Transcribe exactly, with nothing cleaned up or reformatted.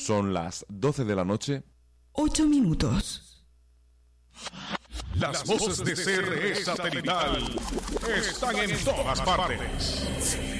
Son las doce de la noche. Ocho minutos. Las voces de C R E Satelital están en todas partes.